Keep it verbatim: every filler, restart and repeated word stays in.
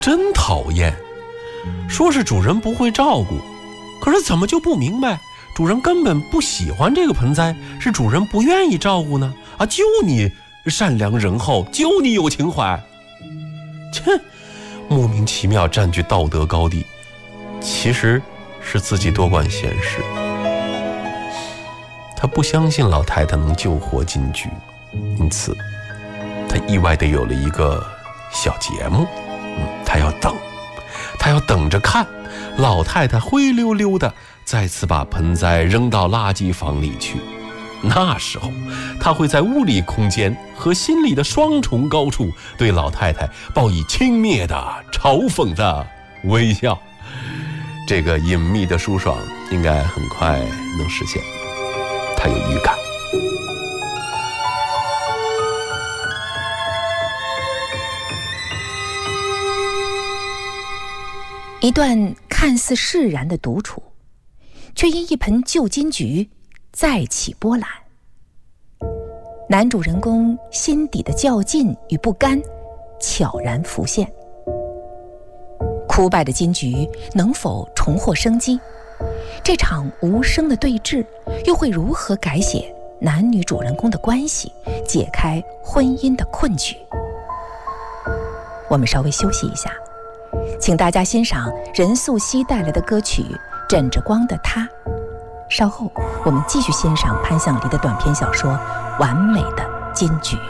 真讨厌。说是主人不会照顾，可是怎么就不明白主人根本不喜欢这个盆栽，是主人不愿意照顾呢？啊，就你善良仁厚，就你有情怀。切，莫名其妙占据道德高地，其实是自己多管闲事。他不相信老太太能救活金桔，因此他意外地有了一个小节目。嗯，他要等，他要等着看老太太灰溜溜的再次把盆栽扔到垃圾房里去。那时候他会在物理空间和心理的双重高处对老太太报以轻蔑的嘲讽的微笑。这个隐秘的舒爽应该很快能实现，他有预感。 一段看似释然的独处，却因一盆旧金桔再起波澜。男主人公心底的较劲与不甘悄然浮现。枯败的金桔能否重获生机？这场无声的对峙又会如何改写男女主人公的关系，解开婚姻的困局？我们稍微休息一下，请大家欣赏任素汐带来的歌曲《枕着光的她》。稍后我们继续欣赏潘向黎的短篇小说《完美的金桔》。